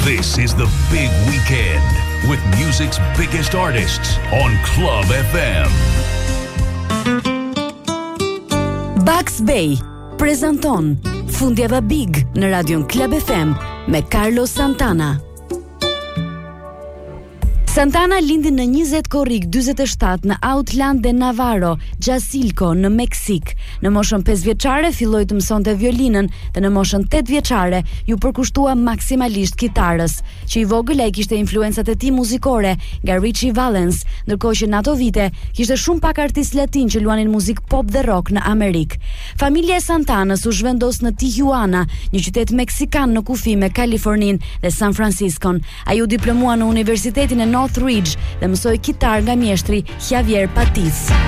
This is the big weekend with music's biggest artists on Club FM. Bugs Bay prezanton Fundjava Big në Radion Club FM me Carlos Santana. Santana lindi në 20 korrik 47 në Outland de Navarro, Jasilco, në Meksik. Në moshën 5 vjeçare filloi të mësonte violinën dhe në moshën 8 vjeçare ju përkushtua maksimalisht kitarës. Që i vogël ai kishte influencat e tij muzikore nga Richie Valens, ndërkohë që në ato vite kishte shumë pak artistë latin që luanin muzik pop dhe rock në Amerikë. Familja e Santanës u zhvendos në Tijuana, një qytet meksikan në kufi me Kaliforninë dhe San Franciscon. Ai u diplomua në Universitetin e Northridge dhe mësoi kitar nga mjeshtri Javier Patiz.